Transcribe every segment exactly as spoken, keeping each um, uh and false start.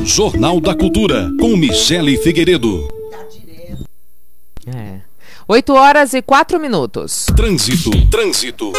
Jornal da Cultura, com Michele Figueiredo. É. oito horas e quatro minutos. Trânsito, trânsito.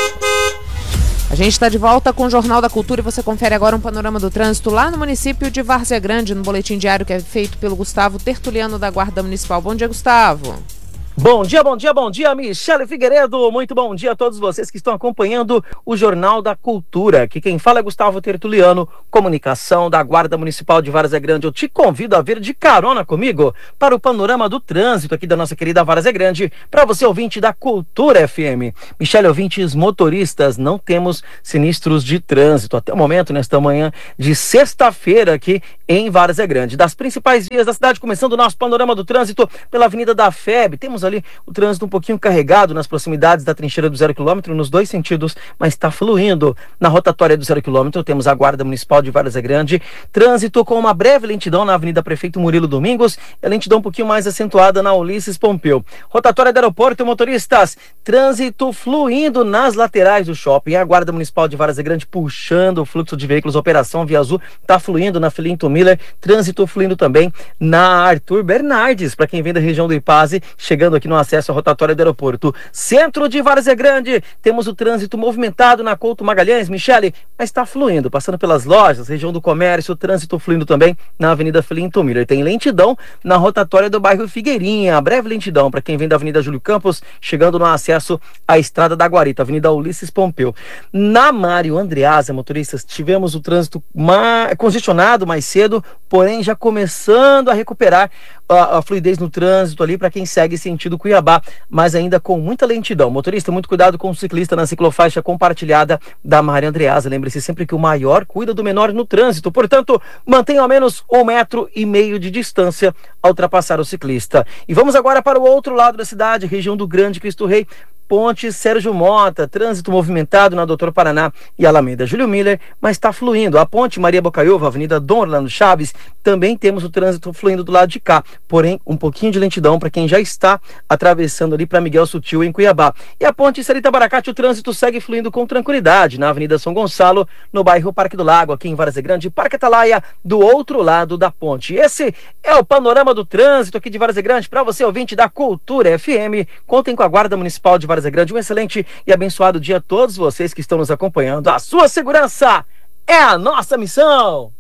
A gente está de volta com o Jornal da Cultura e você confere agora um panorama do trânsito lá no município de Várzea Grande, no boletim diário que é feito pelo Gustavo Tertuliano da Guarda Municipal. Bom dia, Gustavo. Bom dia, bom dia, bom dia, Michele Figueiredo. Muito bom dia a todos vocês que estão acompanhando o Jornal da Cultura. Aqui quem fala é Gustavo Tertuliano, comunicação da Guarda Municipal de Várzea Grande. Eu te convido a vir de carona comigo para o panorama do trânsito aqui da nossa querida Várzea Grande, para você ouvinte da Cultura F M. Michele, ouvintes motoristas, não temos sinistros de trânsito até o momento, nesta manhã de sexta-feira aqui em Várzea Grande. Das principais vias da cidade, começando o nosso panorama do trânsito pela Avenida da F E B, temos ali o trânsito um pouquinho carregado nas proximidades da trincheira do zero quilômetro, nos dois sentidos, mas está fluindo. Na rotatória do zero quilômetro, temos a Guarda Municipal de Várzea Grande, trânsito com uma breve lentidão na Avenida Prefeito Murilo Domingos, e a lentidão um pouquinho mais acentuada na Ulisses Pompeu. Rotatória do aeroporto, motoristas, trânsito fluindo nas laterais do shopping. A Guarda Municipal de Várzea Grande puxando o fluxo de veículos, Operação Via Azul está fluindo na Filinto Miller, trânsito fluindo também na Arthur Bernardes, para quem vem da região do Ipaze, chegando aqui no acesso à rotatória do aeroporto. Centro de Várzea Grande, temos o trânsito movimentado na Couto Magalhães, Michele, mas está fluindo, passando pelas lojas, região do comércio, trânsito fluindo também na Avenida Filinto Miller. Tem lentidão na rotatória do bairro Figueirinha, breve lentidão para quem vem da Avenida Júlio Campos, chegando no acesso à Estrada da Guarita, Avenida Ulisses Pompeu. Na Mário Andreasa, motoristas, tivemos o trânsito ma- congestionado mais cedo, porém já começando a recuperar a, a fluidez no trânsito ali para quem segue sentido Cuiabá, mas ainda com muita lentidão. Motorista, muito cuidado com o ciclista na ciclofaixa compartilhada da Mário Andreasa. Lembre-se sempre que o maior cuida do menor no trânsito, portanto, mantenha ao menos um metro e meio de distância ao ultrapassar o ciclista. E vamos agora para o outro lado da cidade, região do Grande Cristo Rei, Ponte Sérgio Mota, trânsito movimentado na Doutor Paraná e Alameda Júlio Miller, mas está fluindo. A Ponte Maria Bocaiúva, Avenida Dom Orlando Chaves, também temos o trânsito fluindo do lado de cá, porém um pouquinho de lentidão para quem já está atravessando ali para Miguel Sutil em Cuiabá. E a Ponte Sarita Baracate, o trânsito segue fluindo com tranquilidade na Avenida São Gonçalo, no bairro Parque do Lago, aqui em Várzea Grande, Parque Atalaia, do outro lado da ponte. Esse é o panorama do trânsito aqui de Várzea Grande para você ouvinte da Cultura F M. Contem com a Guarda Municipal de Várzea Grande. Um excelente e abençoado dia a todos vocês que estão nos acompanhando. A sua segurança é a nossa missão.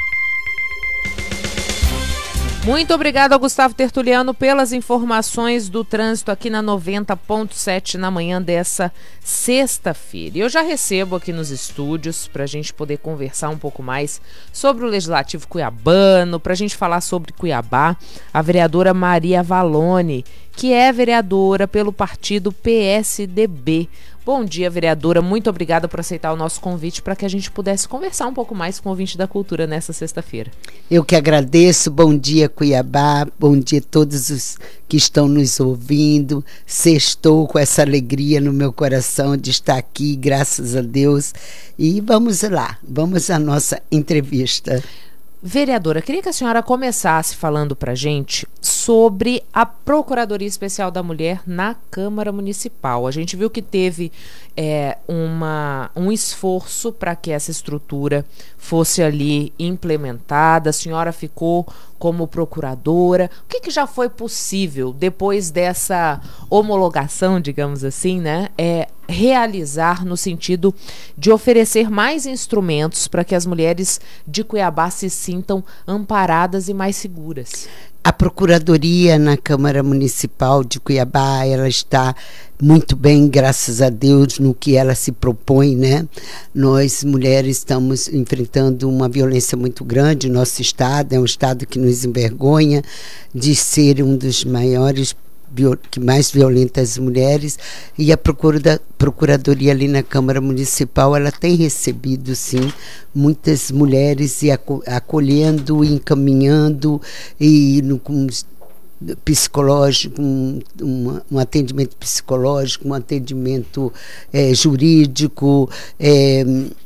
Muito obrigado ao Gustavo Tertuliano pelas informações do trânsito aqui na noventa ponto sete na manhã dessa sexta-feira. E eu já recebo aqui nos estúdios para a gente poder conversar um pouco mais sobre o Legislativo Cuiabano, para a gente falar sobre Cuiabá, a vereadora Maria Valone, que é vereadora pelo partido P S D B. Bom dia, vereadora. Muito obrigada por aceitar o nosso convite para que a gente pudesse conversar um pouco mais com o ouvinte da cultura nessa sexta-feira. Eu que agradeço. Bom dia, Cuiabá. Bom dia a todos os que estão nos ouvindo. Sextou com essa alegria no meu coração de estar aqui, graças a Deus. E vamos lá, vamos à nossa entrevista. Vereadora, queria que a senhora começasse falando para a gente sobre a Procuradoria Especial da Mulher na Câmara Municipal. A gente viu que teve é, uma, um esforço para que essa estrutura fosse ali implementada. A senhora ficou como procuradora. O que, que já foi possível depois dessa homologação, digamos assim, né? É, realizar no sentido de oferecer mais instrumentos para que as mulheres de Cuiabá se sintam amparadas e mais seguras. A Procuradoria na Câmara Municipal de Cuiabá, ela está muito bem, graças a Deus, no que ela se propõe, né? Nós, mulheres, estamos enfrentando uma violência muito grande. Nosso estado é um estado que nos envergonha de ser um dos maiores que mais violenta as mulheres, e a procura, Procuradoria ali na Câmara Municipal, ela tem recebido, sim, muitas mulheres e acolhendo, encaminhando, e no, com psicológico, um, um, um atendimento psicológico, um atendimento é, jurídico, é,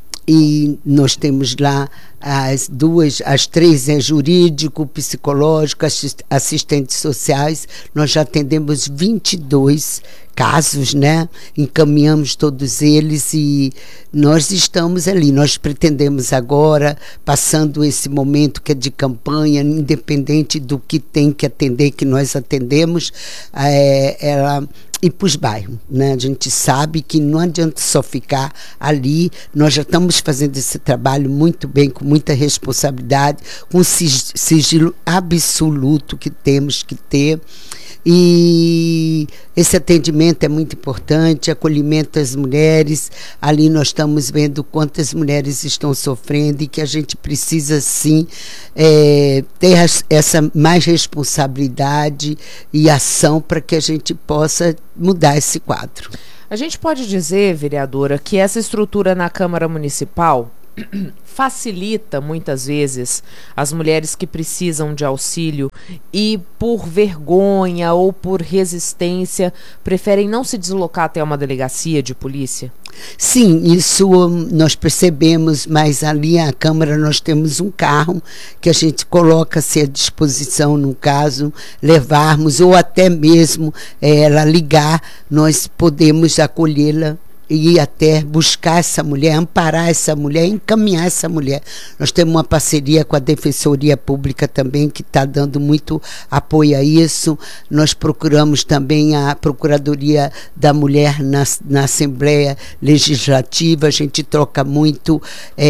e nós temos lá as duas, as três é jurídico, psicológico, assistentes sociais. Nós já atendemos vinte e dois casos, né? Encaminhamos todos eles e nós estamos ali. Nós pretendemos agora, passando esse momento que é de campanha, independente do que tem que atender, que nós atendemos, é, ela ir para os bairros, né? A gente sabe que não adianta só ficar ali, nós já estamos fazendo esse trabalho muito bem, com muita responsabilidade, com sigilo absoluto que temos que ter. E esse atendimento é muito importante, acolhimento às mulheres. Ali nós estamos vendo quantas mulheres estão sofrendo e que a gente precisa sim é, ter essa mais responsabilidade e ação para que a gente possa mudar esse quadro. A gente pode dizer, vereadora, que essa estrutura na Câmara Municipal facilita muitas vezes as mulheres que precisam de auxílio e por vergonha ou por resistência preferem não se deslocar até uma delegacia de polícia? Sim, isso nós percebemos, mas ali na Câmara nós temos um carro que a gente coloca-se à disposição, no caso, levarmos ou até mesmo é, ela ligar, nós podemos acolhê-la e ir até buscar essa mulher, amparar essa mulher, encaminhar essa mulher. Nós temos uma parceria com a Defensoria Pública também, que está dando muito apoio a isso. Nós procuramos também a Procuradoria da Mulher na, na Assembleia Legislativa, a gente troca muito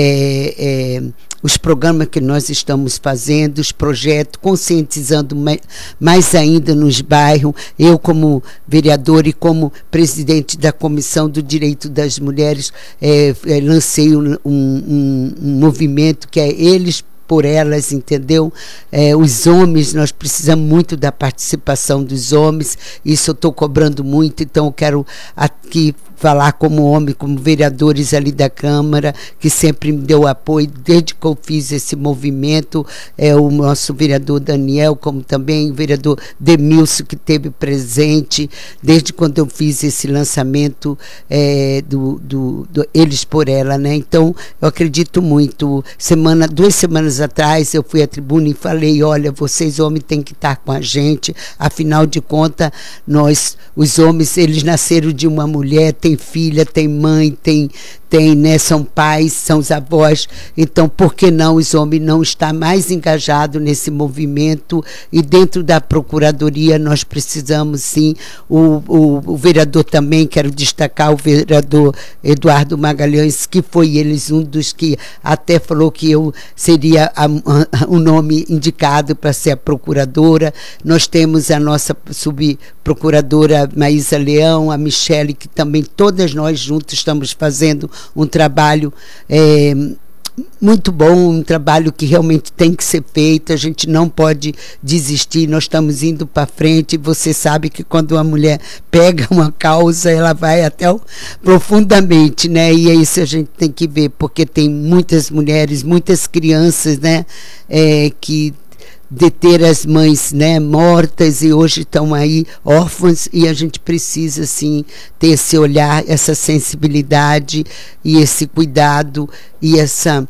é, é, os programas que nós estamos fazendo, os projetos, conscientizando mais, mais ainda nos bairros. Eu, como vereadora e como presidente da Comissão do Direito das Mulheres, é, é, lancei um, um, um movimento que é Eles por Elas, entendeu? É, os homens, nós precisamos muito da participação dos homens, isso eu estou cobrando muito, então eu quero aqui falar como homem, como vereadores ali da Câmara, que sempre me deu apoio, desde que eu fiz esse movimento, é, o nosso vereador Daniel, como também o vereador Demilson, que esteve presente, desde quando eu fiz esse lançamento é, do, do, do Eles por Ela, né? Então, eu acredito muito. Semana, duas semanas atrás, eu fui à tribuna e falei, olha, vocês homens têm que estar com a gente, afinal de contas, nós, os homens, eles nasceram de uma mulher, tem filha, tem mãe, tem, tem, né, são pais, são os avós, então por que não os homens não estar mais engajados nesse movimento? E dentro da Procuradoria nós precisamos sim, o, o, o vereador também, quero destacar o vereador Eduardo Magalhães, que foi eles um dos que até falou que eu seria a, a, o nome indicado para ser a procuradora. Nós temos a nossa subprocuradora Maísa Leão, a Michele, que também todas nós juntos estamos fazendo um trabalho é, muito bom, um trabalho que realmente tem que ser feito, a gente não pode desistir, nós estamos indo para frente. Você sabe que quando uma mulher pega uma causa, ela vai até o, profundamente, né? E é isso a gente tem que ver, porque tem muitas mulheres, muitas crianças, né? É, que de ter as mães, né, mortas e hoje estão aí órfãs, e a gente precisa sim ter esse olhar, essa sensibilidade e esse cuidado e essa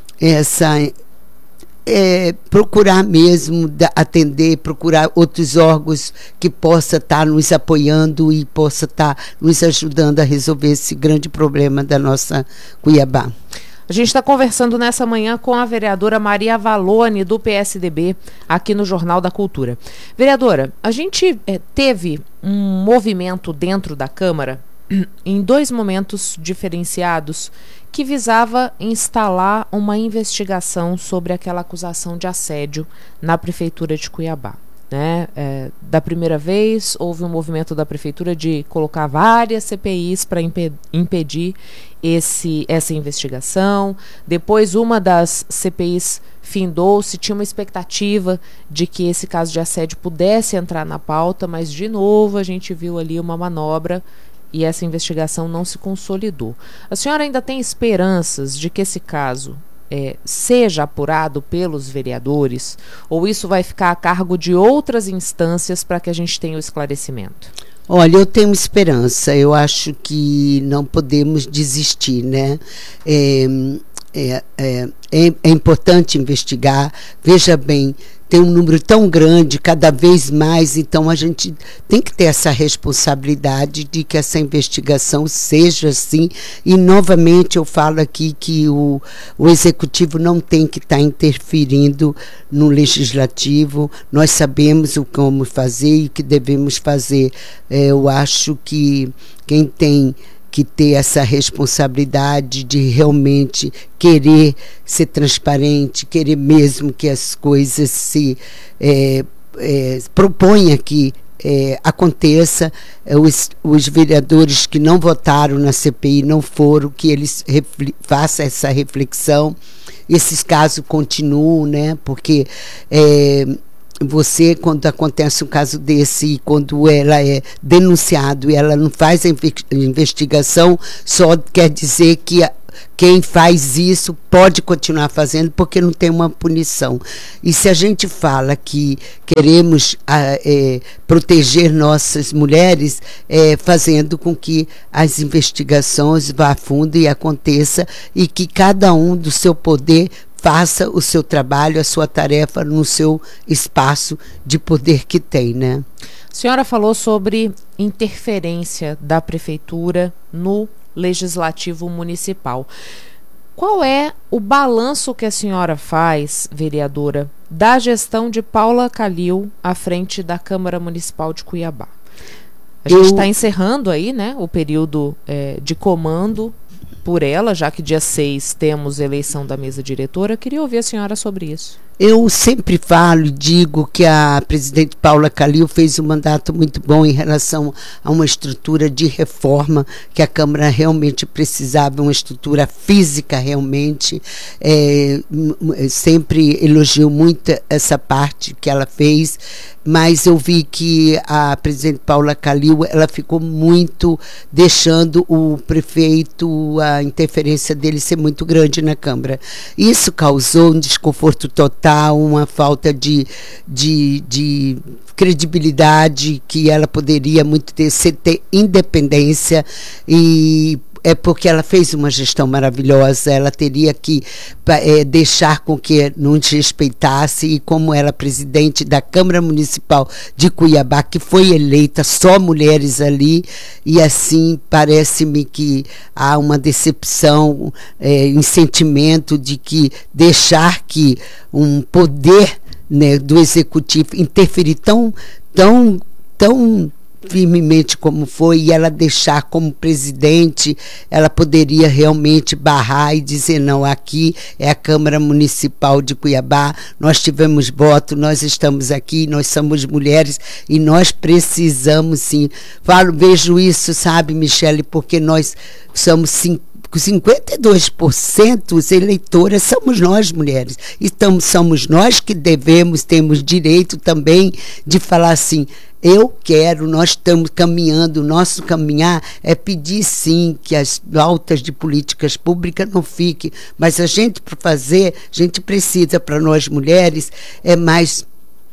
essa é, procurar mesmo da, atender, procurar outros órgãos que possa estar nos apoiando e possa estar nos ajudando a resolver esse grande problema da nossa Cuiabá. A gente está conversando nessa manhã com a vereadora Maria Valone, do P S D B, aqui no Jornal da Cultura. Vereadora, a gente é, teve um movimento dentro da Câmara, em dois momentos diferenciados, que visava instalar uma investigação sobre aquela acusação de assédio na Prefeitura de Cuiabá. Né? É, da primeira vez, houve um movimento da Prefeitura de colocar várias C P Is para impe- impedir esse, essa investigação. Depois, uma das C P Is findou-se, tinha uma expectativa de que esse caso de assédio pudesse entrar na pauta, mas, de novo, a gente viu ali uma manobra e essa investigação não se consolidou. A senhora ainda tem esperanças de que esse caso É, seja apurado pelos vereadores, ou isso vai ficar a cargo de outras instâncias para que a gente tenha o esclarecimento? Olha, eu tenho esperança, eu acho que não podemos desistir, né? É, é, é, é, é importante investigar. Veja bem, tem um número tão grande, cada vez mais, então a gente tem que ter essa responsabilidade de que essa investigação seja assim, e novamente eu falo aqui que o, o executivo não tem que estar tá interferindo no legislativo. Nós sabemos o como fazer e o que devemos fazer. É, eu acho que quem tem que ter essa responsabilidade de realmente querer ser transparente, querer mesmo que as coisas se é, é, proponha que é, aconteça, é, os, os vereadores que não votaram na C P I não foram, que eles façam essa reflexão, esses casos continuam, né? Porque é, você, quando acontece um caso desse e quando ela é denunciado e ela não faz a investigação, só quer dizer que a, quem faz isso pode continuar fazendo porque não tem uma punição. E se a gente fala que queremos a, é, proteger nossas mulheres, é, fazendo com que as investigações vá a fundo e aconteça, e que cada um do seu poder faça o seu trabalho, a sua tarefa no seu espaço de poder que tem, né? A senhora falou sobre interferência da prefeitura no legislativo municipal. Qual é o balanço que a senhora faz, vereadora, da gestão de Paula Calil à frente da Câmara Municipal de Cuiabá? A gente está encerrando aí, né, o período é, de comando por ela, já que dia seis temos eleição da mesa diretora. Queria ouvir a senhora sobre isso. Eu sempre falo e digo que a presidente Paula Calil fez um mandato muito bom em relação a uma estrutura de reforma que a Câmara realmente precisava, uma estrutura física realmente. É, sempre elogio muito essa parte que ela fez, mas eu vi que a presidente Paula Calil, ela ficou muito deixando o prefeito, a interferência dele ser muito grande na Câmara. Isso causou um desconforto total, uma falta de, de, de credibilidade, que ela poderia muito ter, ter independência, e é porque ela fez uma gestão maravilhosa. Ela teria que é, deixar com que não desrespeitasse, e como ela é presidente da Câmara Municipal de Cuiabá, que foi eleita só mulheres ali, e assim parece-me que há uma decepção é, em sentimento de que deixar que um poder, né, do executivo interferir tão, tão, tão firmemente como foi, e ela deixar como presidente, ela poderia realmente barrar e dizer: não, aqui é a Câmara Municipal de Cuiabá, nós tivemos voto, nós estamos aqui, nós somos mulheres e nós precisamos sim. Falo, vejo isso, sabe, Michele, porque nós somos cinquenta e dois por cento dos eleitores somos nós, mulheres. Então, somos nós que devemos, temos direito também de falar assim: eu quero, nós estamos caminhando, o nosso caminhar é pedir sim que as pautas de políticas públicas não fiquem, mas a gente, para fazer, a gente precisa, para nós mulheres, é mais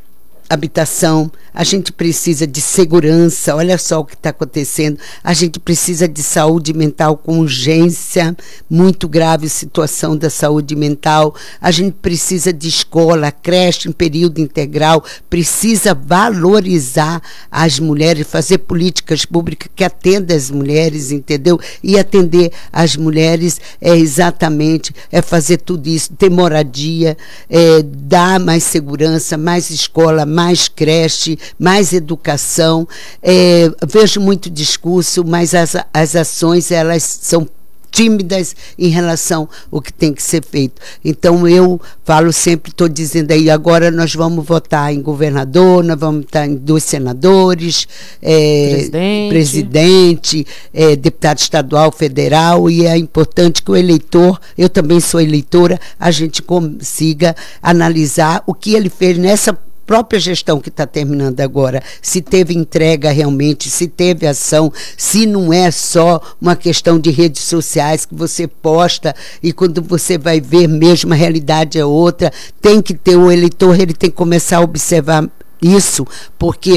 habitação, a gente precisa de segurança. Olha só o que está acontecendo, a gente precisa de saúde mental com urgência, muito grave a situação da saúde mental, a gente precisa de escola, creche em período integral, precisa valorizar as mulheres, fazer políticas públicas que atendam as mulheres, entendeu? E atender as mulheres é exatamente, é fazer tudo isso, ter moradia, é, dar mais segurança, mais escola, mais mais creche, mais educação. É, vejo muito discurso, mas as, as ações, elas são tímidas em relação ao que tem que ser feito. Então eu falo sempre, estou dizendo aí, agora nós vamos votar em governador, nós vamos votar em dois senadores, é, presidente, presidente é, deputado estadual, federal, e é importante que o eleitor, eu também sou eleitora, a gente consiga analisar o que ele fez nessa própria gestão que está terminando agora, se teve entrega realmente, se teve ação, se não é só uma questão de redes sociais que você posta e quando você vai ver mesmo a realidade é outra. Tem que ter o eleitor, ele tem que começar a observar isso, porque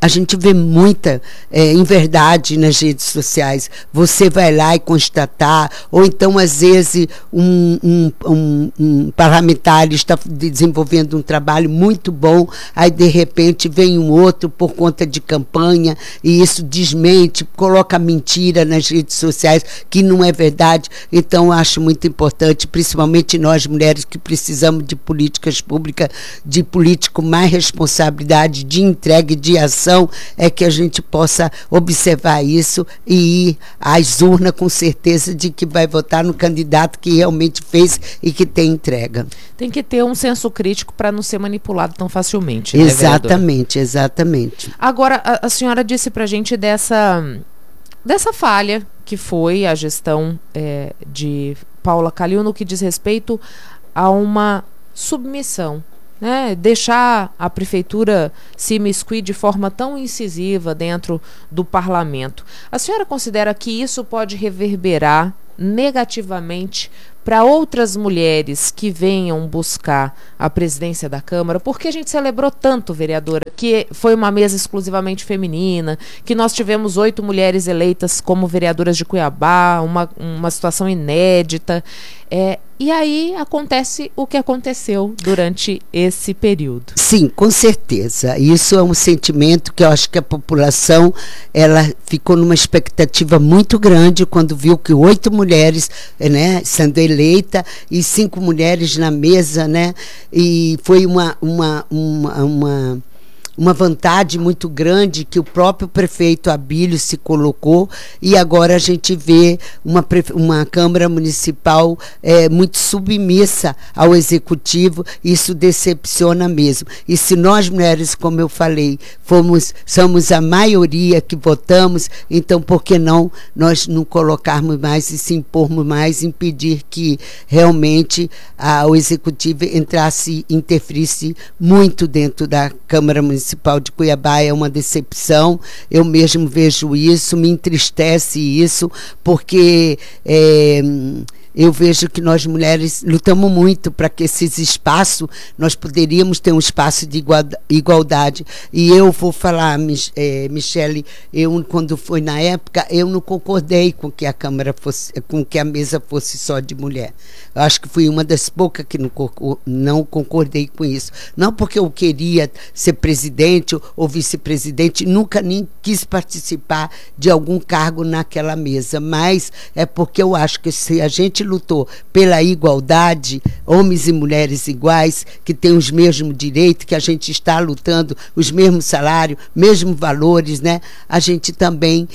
a gente vê muita é, inverdade nas redes sociais. Você vai lá e constatar, ou então, às vezes, um, um, um, um parlamentar está desenvolvendo um trabalho muito bom, aí, de repente, vem um outro por conta de campanha, e isso desmente, coloca mentira nas redes sociais, que não é verdade. Então, eu acho muito importante, principalmente nós, mulheres, que precisamos de políticas públicas, de político mais responsabilidade, de entrega, de ação, é que a gente possa observar isso e ir às urnas com certeza de que vai votar no candidato que realmente fez e que tem entrega. Tem que ter um senso crítico para não ser manipulado tão facilmente, né, exatamente, vereadora? Exatamente. Agora, a, a senhora disse para a gente dessa, dessa falha que foi a gestão é, de Paula Calil no que diz respeito a uma submissão, né, deixar a prefeitura se imiscuir de forma tão incisiva dentro do parlamento. A senhora considera que isso pode reverberar negativamente para outras mulheres que venham buscar a presidência da Câmara? Porque a gente celebrou tanto, vereadora, que foi uma mesa exclusivamente feminina, que nós tivemos oito mulheres eleitas como vereadoras de Cuiabá, uma, uma situação inédita. É, e aí acontece o que aconteceu durante esse período. Sim, com certeza. Isso é um sentimento que eu acho que a população ela ficou numa expectativa muito grande quando viu que oito mulheres, né, sendo eleita e cinco mulheres na mesa, né? E foi uma, uma, uma, uma uma vontade muito grande que o próprio prefeito Abílio se colocou, e agora a gente vê uma, uma Câmara Municipal é, muito submissa ao Executivo. Isso decepciona mesmo. E se nós mulheres, como eu falei, fomos, somos a maioria que votamos, então por que não nós não colocarmos mais e se impormos mais, impedir que realmente a, o Executivo entrasse, interferisse muito dentro da Câmara Municipal de Cuiabá? É uma decepção, eu mesmo vejo isso, me entristece isso, porque é, eu vejo que nós mulheres lutamos muito para que esses espaços, nós poderíamos ter um espaço de igualdade. E eu vou falar, é, Michele, eu quando foi na época, eu não concordei com que a Câmara fosse, com que a mesa fosse só de mulher. Eu acho que fui uma das poucas que não, não concordei com isso. Não porque eu queria ser presidente ou vice-presidente, nunca nem quis participar de algum cargo naquela mesa, mas é porque eu acho que se a gente lutou pela igualdade, homens e mulheres iguais, que têm os mesmos direitos, que a gente está lutando, os mesmos salários, mesmos valores, né? A gente também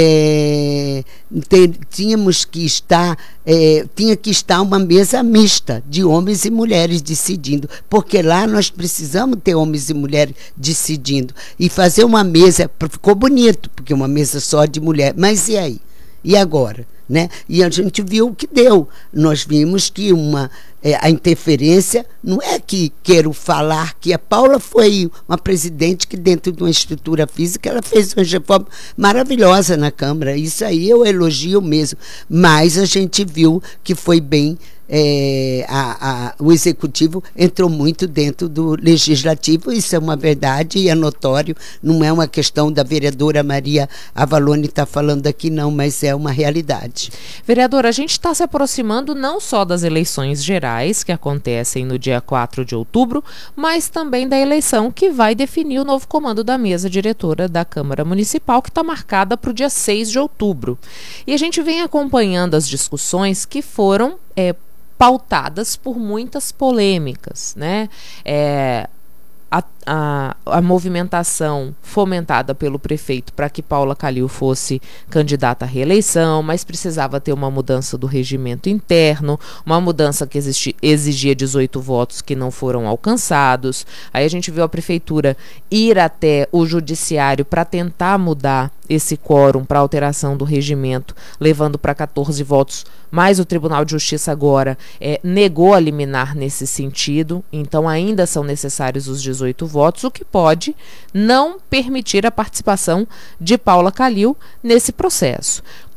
é, tem, tínhamos que estar, é, tinha que estar uma mesa mista de homens e mulheres decidindo, porque lá nós precisamos ter homens e mulheres decidindo, e fazer uma mesa, ficou bonito, porque uma mesa só de mulher, mas e aí? E agora? Né? E a gente viu o que deu. Nós vimos que uma, é, a interferência, não é que quero falar que a Paula foi uma presidente que dentro de uma estrutura física ela fez uma reforma maravilhosa na Câmara, isso aí eu elogio mesmo, mas a gente viu que foi bem. É, a, a, o Executivo entrou muito dentro do Legislativo, isso é uma verdade e é notório, não é uma questão da vereadora Maria Avalone estar falando aqui não, mas é uma realidade. Vereadora, a gente está se aproximando não só das eleições gerais que acontecem no dia quatro de outubro, mas também da eleição que vai definir o novo comando da mesa diretora da Câmara Municipal, que está marcada para o dia seis de outubro. E a gente vem acompanhando as discussões que foram é, pautadas por muitas polêmicas, né? É, a, a, a movimentação fomentada pelo prefeito para que Paula Calil fosse candidata à reeleição, mas precisava ter uma mudança do regimento interno, uma mudança que existi, exigia dezoito votos que não foram alcançados. Aí a gente viu a prefeitura ir até o judiciário para tentar mudar esse quórum para alteração do regimento, levando para quatorze votos, mas o Tribunal de Justiça agora é, negou a liminar nesse sentido, então ainda são necessários os dezoito votos, o que pode não permitir a participação de Paula Calil nesse processo.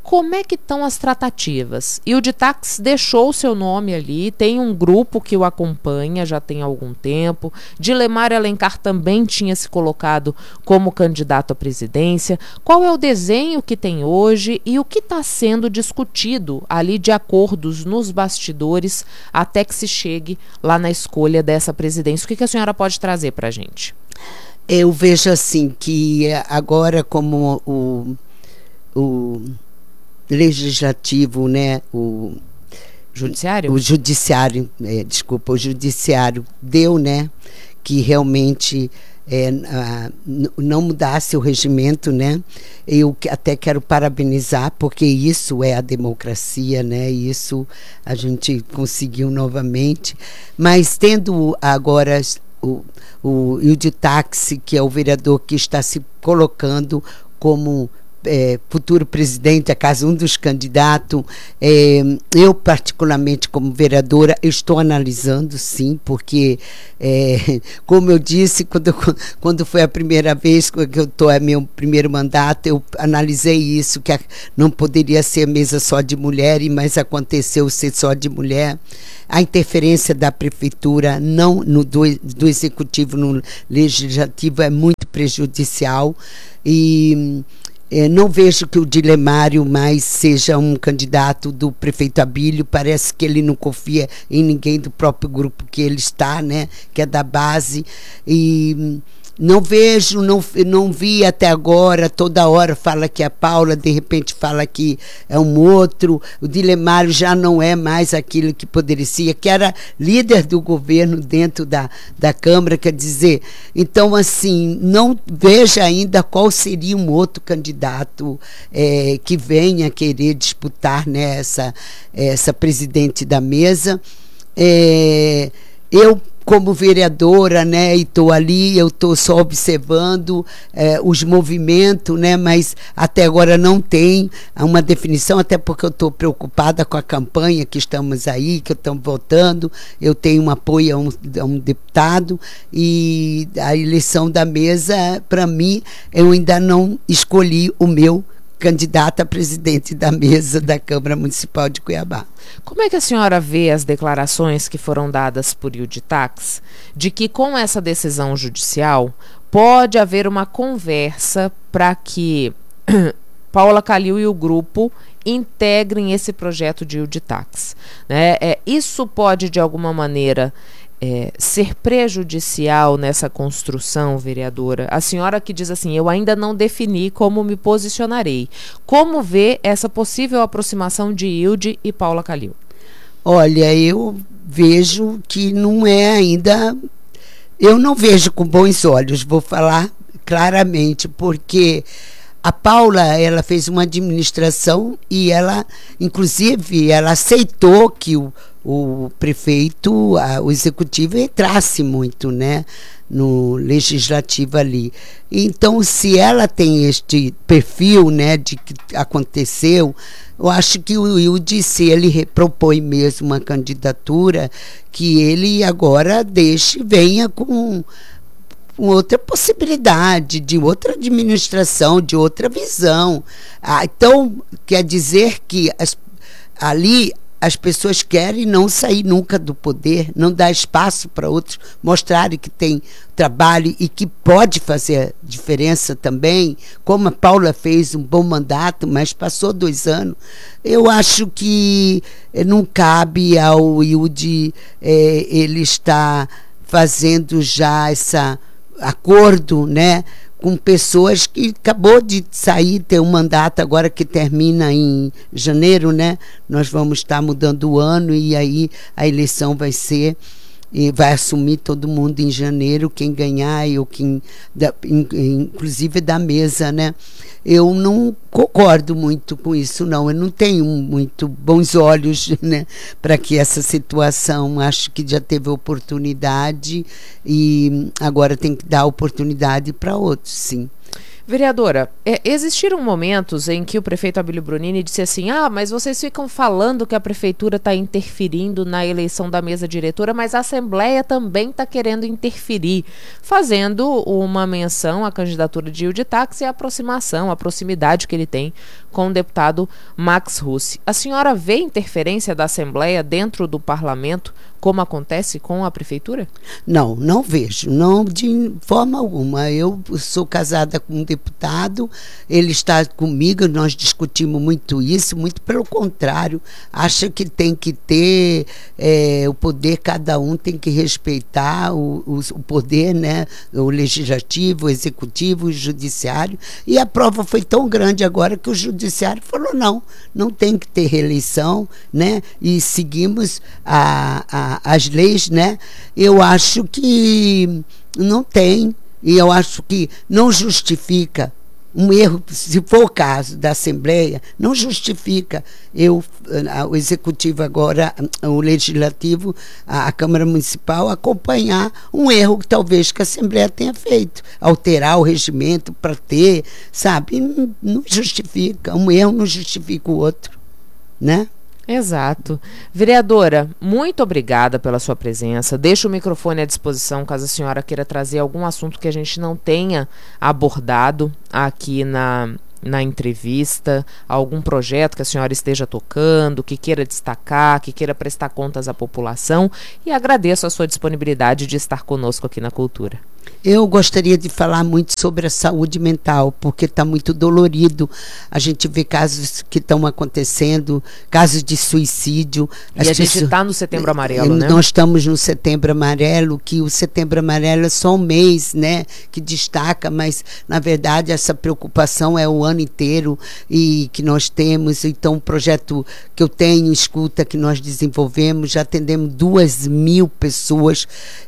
Como é que estão as tratativas? E o Ditax deixou o seu nome ali, tem um grupo que o acompanha já tem algum tempo. Dilemar Alencar também tinha se colocado como candidato à presidência. Qual é o desenho que tem hoje e o que está sendo discutido ali de acordos nos bastidores até que se chegue lá na escolha dessa presidência? O que, que a senhora pode trazer para a gente? Eu vejo assim que agora, como o, o legislativo, né, o judiciário, o judiciário, é, desculpa, o judiciário deu, né, que realmente é, a, não mudasse o regimento, né? Eu até quero parabenizar, porque isso é a democracia, né? Isso a gente conseguiu novamente, mas tendo agora o o Ditax, que é o vereador que está se colocando como É, futuro presidente, acaso um dos candidatos, é, eu particularmente como vereadora estou analisando, sim, porque é, como eu disse, quando, quando foi a primeira vez que eu estou é meu primeiro mandato, eu analisei isso, que não poderia ser mesa só de mulher, mas aconteceu ser só de mulher. A interferência da prefeitura não no, do, do executivo no legislativo é muito prejudicial e É, não vejo que o Dilemário mais seja um candidato do prefeito Abílio. Parece que ele não confia em ninguém do próprio grupo que ele está, né, que é da base. E não vejo, não, não vi até agora, toda hora fala que é a Paula, de repente fala que é um outro. O Dilemário já não é mais aquilo que poderia ser, que era líder do governo dentro da, da Câmara, quer dizer, então assim, não vejo ainda qual seria um outro candidato é, que venha querer disputar, né, essa, essa presidente da mesa. É, eu como vereadora, né, e estou ali, eu estou só observando é, os movimentos, né, mas até agora não tem uma definição, até porque eu estou preocupada com a campanha que estamos aí, que estamos votando. Eu tenho um apoio a um, a um deputado e a eleição da mesa, para mim, eu ainda não escolhi o meu candidata a presidente da mesa da Câmara Municipal de Cuiabá. Como é que a senhora vê as declarações que foram dadas por Ditax de que com essa decisão judicial pode haver uma conversa para que Paula Calil e o grupo integrem esse projeto de Ditax, né? É, isso pode de alguma maneira É, ser prejudicial nessa construção, vereadora? A senhora que diz assim, eu ainda não defini como me posicionarei. Como vê essa possível aproximação de Hilde e Paula Calil? Olha, eu vejo que não é ainda... Eu não vejo com bons olhos, vou falar claramente, porque a Paula, ela fez uma administração e ela, inclusive, ela aceitou que o o prefeito, a, o executivo entrasse muito, né, no legislativo ali. Então, se ela tem este perfil, né, de que aconteceu, eu acho que o Hilde, se ele propõe mesmo uma candidatura, que ele agora deixe, venha com outra possibilidade, de outra administração, de outra visão. Ah, então, quer dizer que as, ali as pessoas querem não sair nunca do poder, não dar espaço para outros mostrarem que tem trabalho e que pode fazer diferença também, como a Paula fez um bom mandato, mas passou dois anos. Eu acho que não cabe ao Hilde, é, ele está fazendo já esse acordo, né, com pessoas que acabou de sair, ter um mandato agora que termina em janeiro, né? Nós vamos estar mudando o ano e aí a eleição vai ser, e vai assumir todo mundo em janeiro, quem ganhar, ou quem, da, inclusive da mesa, né? Eu não concordo muito com isso, não. Eu não tenho muito bons olhos, né, para que essa situação, acho que já teve oportunidade e agora tem que dar oportunidade para outros, sim. Vereadora, é, existiram momentos em que o prefeito Abílio Brunini disse assim, ah, mas vocês ficam falando que a prefeitura está interferindo na eleição da mesa diretora, mas a Assembleia também está querendo interferir, fazendo uma menção à candidatura de Ilde Tax e a aproximação, a proximidade que ele tem com o deputado Max Russi. A senhora vê interferência da Assembleia dentro do parlamento, como acontece com a prefeitura? Não, não vejo, não de forma alguma. Eu sou casada com um deputado, ele está comigo, nós discutimos muito isso, muito pelo contrário, acho que tem que ter é, o poder, cada um tem que respeitar o, o, o poder, né, o legislativo, o executivo, o judiciário, e a prova foi tão grande agora que o judiciário falou não, não tem que ter reeleição, né, e seguimos a, a as leis, né? Eu acho que não tem, e eu acho que não justifica um erro, se for o caso da Assembleia, não justifica eu, o Executivo agora, o Legislativo, a, a Câmara Municipal, acompanhar um erro que talvez que a Assembleia tenha feito, alterar o regimento para ter, sabe? Não, não justifica, um erro não justifica o outro, né? Exato. Vereadora, muito obrigada pela sua presença. Deixo o microfone à disposição caso a senhora queira trazer algum assunto que a gente não tenha abordado aqui na, na entrevista, algum projeto que a senhora esteja tocando, que queira destacar, que queira prestar contas à população, e agradeço a sua disponibilidade de estar conosco aqui na Cultura. Eu gostaria de falar muito sobre a saúde mental, porque está muito dolorido. A gente vê casos que estão acontecendo, casos de suicídio. E a gente está no Setembro Amarelo, né? Nós estamos no Setembro Amarelo, que o Setembro Amarelo é só um mês, né, que destaca, mas, na verdade, essa preocupação é o ano inteiro e que nós temos. Então, o projeto que eu tenho, Escuta, que nós desenvolvemos, já atendemos duas mil pessoas,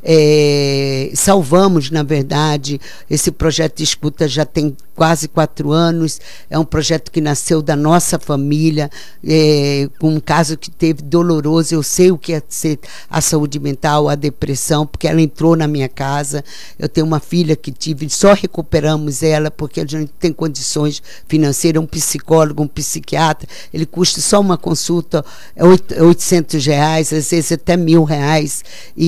é, salvamos, na verdade, esse projeto de Escuta já tem quase quatro anos, é um projeto que nasceu da nossa família, é, com um caso que teve doloroso, eu sei o que é ser a saúde mental, a depressão, porque ela entrou na minha casa, eu tenho uma filha que tive, só recuperamos ela, porque a gente tem condições financeiras, um psicólogo, um psiquiatra, ele custa só uma consulta, é oitocentos reais, às vezes até mil reais,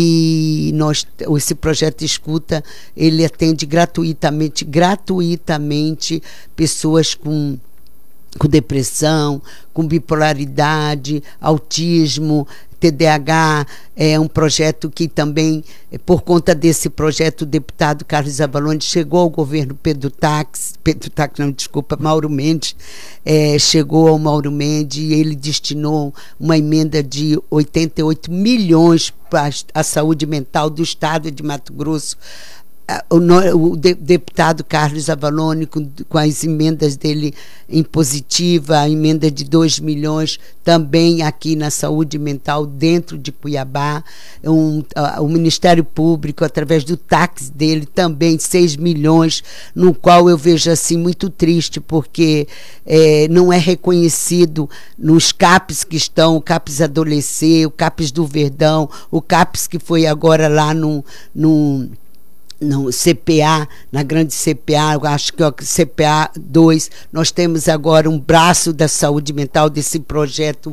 e nós, esse projeto de Escuta, ele atende gratuitamente, gratuitamente pessoas com, com depressão, com bipolaridade, autismo, T D A H. É um projeto que também, por conta desse projeto, o deputado Carlos Avalone chegou ao governo Pedro Tax, Pedro Tax, não, desculpa, Mauro Mendes, é, chegou ao Mauro Mendes e ele destinou uma emenda de oitenta e oito milhões para a saúde mental do estado de Mato Grosso. O, o de, deputado Carlos Avalone, com, com as emendas dele em positiva, a emenda de dois milhões, também aqui na saúde mental, dentro de Cuiabá. Um, a, o Ministério Público, através do tax dele, também seis milhões, no qual eu vejo assim muito triste, porque é, não é reconhecido nos CAPs que estão, o CAPs Adolescer, o CAPs do Verdão, o CAPs que foi agora lá no... no no C P A, na grande C P A, eu acho que é o C P A dois, nós temos agora um braço da saúde mental desse projeto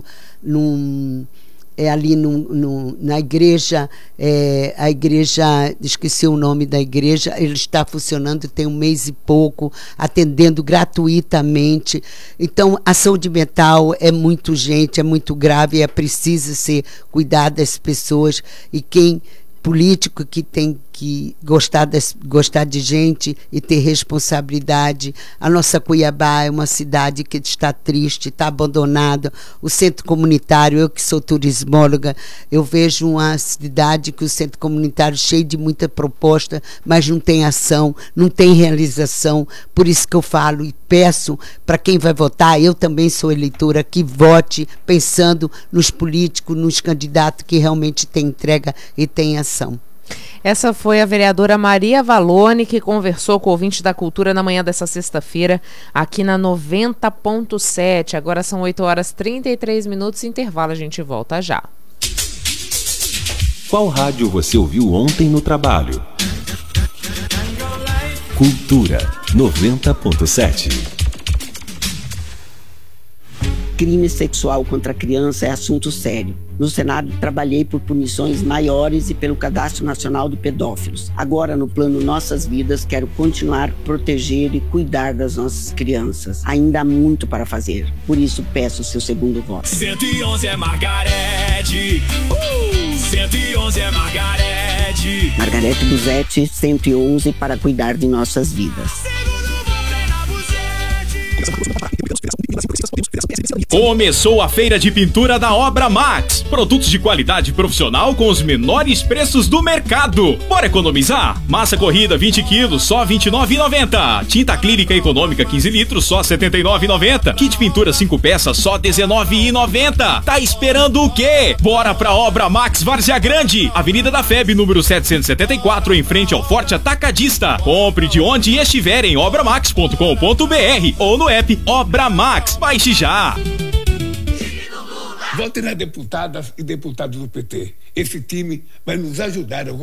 num, é ali no, no, na igreja, é, a igreja, esqueci o nome da igreja, ele está funcionando tem um mês e pouco, atendendo gratuitamente. Então, a saúde mental é muito urgente, é muito grave, é preciso ser cuidado das pessoas, e quem político que tem que gostar, das, gostar de gente e ter responsabilidade. A nossa Cuiabá é uma cidade que está triste, está abandonada. O centro comunitário, eu que sou turismóloga, eu vejo uma cidade que o centro comunitário é cheio de muita proposta, mas não tem ação, não tem realização. Por isso que eu falo e peço para quem vai votar, eu também sou eleitora, que vote pensando nos políticos, nos candidatos que realmente têm entrega e têm ação. Essa foi a vereadora Maria Avalone, que conversou com o ouvinte da Cultura na manhã dessa sexta-feira, aqui na noventa ponto sete. Agora são oito horas e trinta e três minutos, intervalo, a gente volta já. Qual rádio você ouviu ontem no trabalho? Cultura. noventa ponto sete. Crime sexual contra a criança é assunto sério. No Senado, trabalhei por punições maiores e pelo Cadastro Nacional de Pedófilos. Agora, no plano Nossas Vidas, quero continuar a proteger e cuidar das nossas crianças. Ainda há muito para fazer. Por isso, peço o seu segundo voto. cento e onze é Margarete. Uh! cento e onze é Margarete. Margarete Busetti, cento e onze, para cuidar de nossas vidas. Começou a feira de pintura da Obra Max. Produtos de qualidade profissional com os menores preços do mercado. Bora economizar? Massa corrida vinte quilos, só vinte e nove reais e noventa centavos. Tinta acrílica econômica quinze litros, só setenta e nove reais e noventa centavos. Kit pintura cinco peças, só dezenove reais e noventa centavos. Tá esperando o quê? Bora pra Obra Max Várzea Grande, Avenida da F E B, número setecentos e setenta e quatro, em frente ao Forte Atacadista. Compre de onde estiver em obra max ponto com ponto b r ou no app Obra Max. Baixe já. Vote nas deputadas e deputados do P T. Esse time vai nos ajudar a